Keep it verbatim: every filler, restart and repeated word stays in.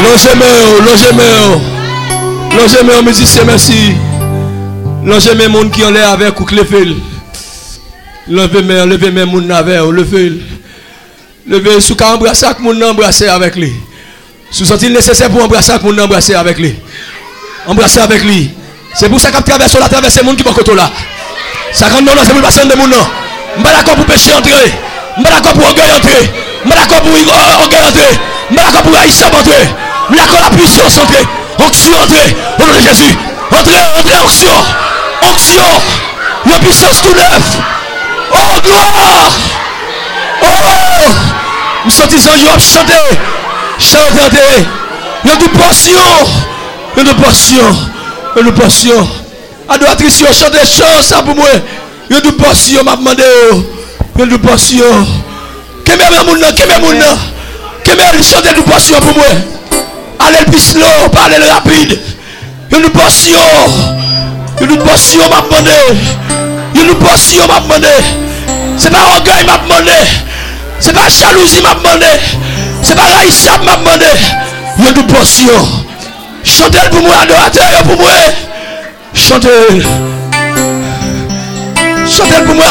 Longez-moi, longez-moi. Longez-moi, musicien, merci. Longez-moi, monde qui en l'air avec ou qui le fait. Levez-moi, levez-moi, monde avec ou levez. Levez, sous qu'à embrasser, que monde embrasser avec lui. Sous senti nécessaire pour embrasser, que monde embrasser avec lui. Embrasser avec lui. C'est pour ça qu'on traverse la traverse les monde qui vont côté là. Ça quand non, c'est pour passer de monde non. Je suis d'accord pour péché entrer. Je suis d'accord pour orgueil entrer. Je suis d'accord pour orgueil entrer. Je suis d'accord pour haïssable entrer. Je suis d'accord pour la puissance entrer. Onction entrer. Au nom de Jésus. Entrez, entrez, onction. Onction. La puissance tout neuf. Oh gloire. Oh. Nous sommes des anges chanter. Chanter. Il y a de passion. Il y a de passion. Il y a de passion. Adoratrice, chantez chant ça pour moi. Il y a de passion, m'a demandé. Il y a de passion. Qu'est-ce que mon nom? Qu'est-ce que mon nom? Qu'est-ce que chantez de passion pour moi? Allez le plus slow, parlez le rapide. Il y a de passion. Il y a de passion, m'a demandé. Il y a de passion, m'a demandé. C'est pas orgueil, m'a demandé. C'est pas jalousie, m'a demandé. C'est pas haïssable, m'a demandé. Il y a de passion. Chantez pour moi, adorateur pour moi. Chantez. Chantez pour moi,